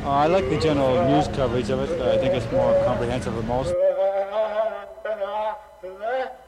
I like the general news coverage of it. I think it's more comprehensive than most.